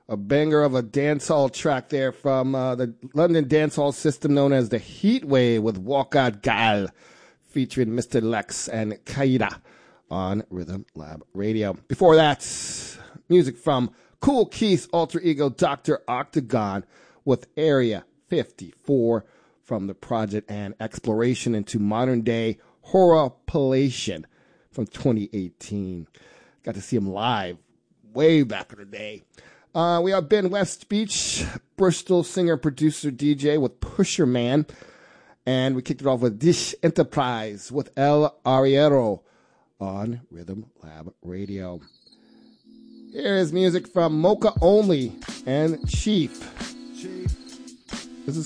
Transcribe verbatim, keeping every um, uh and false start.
A banger of a dancehall track there from uh, the London dancehall system known as the Heatwave with Walk Out Gal, featuring Mister Lex and Kaida on Rhythm Lab Radio. Before that, music from Kool Keith's alter ego Doctor Octagon with Area fifty-four from the project and exploration into modern day horrorpalation from twenty eighteen. Got to see him live way back in the day. Uh, we have Ben West Beach, Bristol singer, producer, D J with Pusher Man. And we kicked it off with Dish Enterprise with El Arriero on Rhythm Lab Radio. Here is music from Mocha Only and Chief. Chief.